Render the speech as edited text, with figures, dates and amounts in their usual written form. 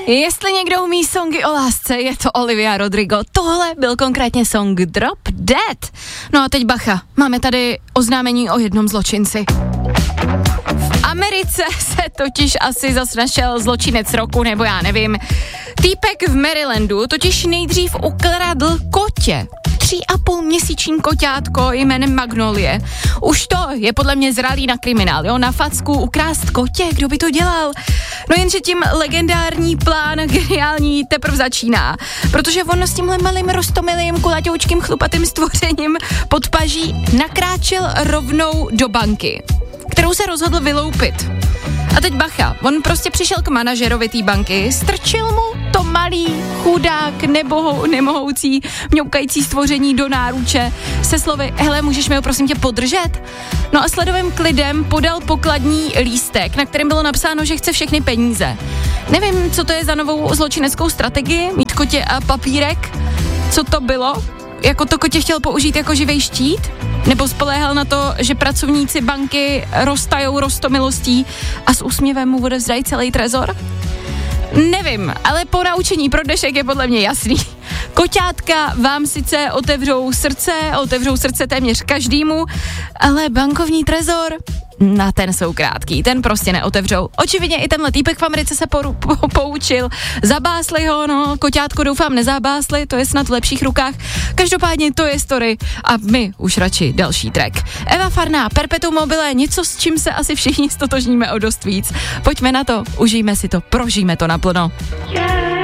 Jestli někdo umí songy o lásce, je to Olivia Rodrigo. Tohle byl konkrétně song Drop Dead. No a teď bacha, máme tady oznámení o jednom zločinci. V Americe se totiž asi zase našel zločinec roku, nebo já nevím. Týpek v Marylandu totiž nejdřív ukradl kotě. 3,5měsíční koťátko jménem Magnolie. Už to je podle mě zralý na kriminál, jo, na facku ukrást kotě, kdo by to dělal? No jenže tím legendární plán geniální teprve začíná, protože on s tímhle malým roztomilým kulatoučkým chlupatým stvořením pod paží nakráčel rovnou do banky, kterou se rozhodl vyloupit. A teď bacha, on prostě přišel k manažerovi té banky, strčil mu to malý, chudák, nemohoucí, mňoukající stvoření do náruče se slovy, hele, můžeš mi ho prosím tě podržet? No a s ledovým klidem podal pokladní lístek, na kterém bylo napsáno, že chce všechny peníze. Nevím, co to je za novou zločineckou strategii, mít kotě a papírek, co to bylo? Jako to kotě chtěl použít jako živej štít? Nebo spoléhal na to, že pracovníci banky roztajou roztomilostí a s úsměvem mu odevzdají celý trezor? Nevím, ale ponaučení pro dnešek je podle mě jasný. Koťátka vám sice otevřou srdce téměř každému, ale bankovní trezor, na ten jsou krátký, ten prostě neotevřou. Očividně i tenhle týpek v Americe se poučil, zabásli ho, no, koťátko doufám nezabásli, to je snad v lepších rukách. Každopádně to je story a my už radši další track. Eva Farná, Perpetuum mobile, něco, s čím se asi všichni stotožníme o dost víc. Pojďme na to, užijme si to, prožijme to naplno. Yeah.